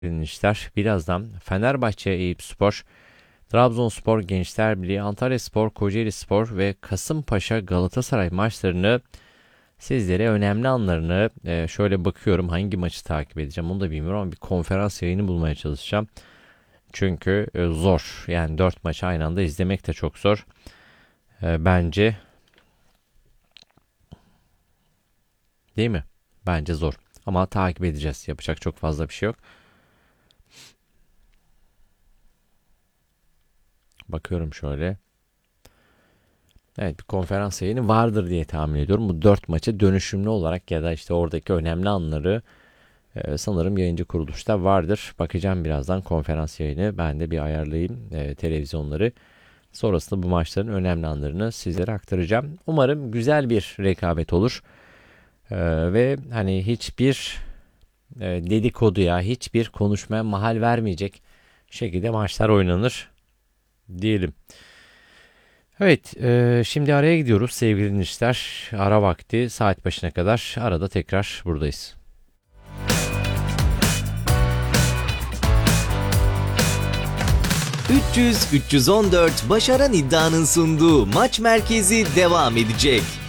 işler. Birazdan Fenerbahçe Eyüpspor, Trabzonspor Gençler Birliği, Antalyaspor, Kocaelispor ve Kasımpaşa Galatasaray maçlarını sizlere önemli anlarını şöyle bakıyorum hangi maçı takip edeceğim onu da bilmiyorum ama bir konferans yayını bulmaya çalışacağım. Çünkü zor yani 4 maçı aynı anda izlemek de çok zor. Bence değil mi? Bence zor ama takip edeceğiz, yapacak çok fazla bir şey yok. Bakıyorum şöyle. Evet, bir konferans yayını vardır diye tahmin ediyorum. Bu 4 maçı dönüşümlü olarak ya da işte oradaki önemli anları sanırım yayıncı kuruluşta vardır. Bakacağım birazdan konferans yayını. Ben de bir ayarlayayım televizyonları. Sonrasında bu maçların önemli anlarını sizlere aktaracağım. Umarım güzel bir rekabet olur. Ve hani hiçbir dedikoduya, hiçbir konuşmaya mahal vermeyecek şekilde maçlar oynanır diyelim. Evet, şimdi araya gidiyoruz sevgili dinleyiciler. Ara vakti saat başına kadar arada tekrar buradayız. 300-314 Başaran iddianın sunduğu Maç Merkezi devam edecek.